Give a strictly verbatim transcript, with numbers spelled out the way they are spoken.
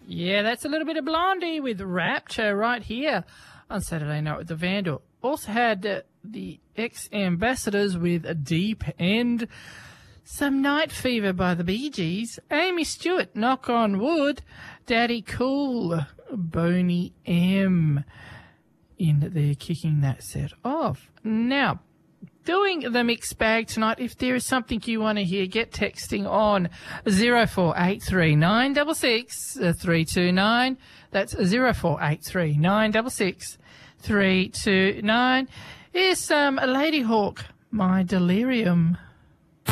Yeah, that's a little bit of Blondie with Rapture right here on Saturday Night with the Vandal. Also had uh, the Ex-Ambassadors with a Deep End. Some Night Fever by the Bee Gees. Amy Stewart, Knock on Wood. Daddy Cool, Boney M. in there kicking that set off. Now, doing the mixed bag tonight, if there is something you want to hear, get texting on zero four eight three nine six six three two nine. That's zero four eight three nine six six three two nine. Here's some Lady Hawk, My Delirium.